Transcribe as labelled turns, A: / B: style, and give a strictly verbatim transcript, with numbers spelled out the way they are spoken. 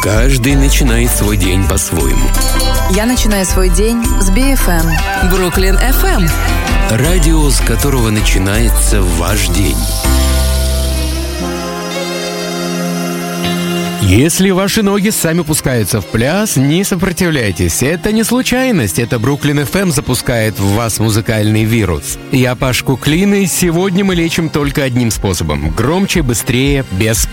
A: Каждый начинает свой день по-своему.
B: Я начинаю свой день с би эф эм.
C: Бруклин эф эм.
A: Радио, с которого начинается ваш день. Если ваши ноги сами пускаются в пляс, не сопротивляйтесь. Это не случайность, это Бруклин эф эм запускает в вас музыкальный вирус. Я Паш Куклин, и сегодня мы лечим только одним способом. Громче, быстрее, без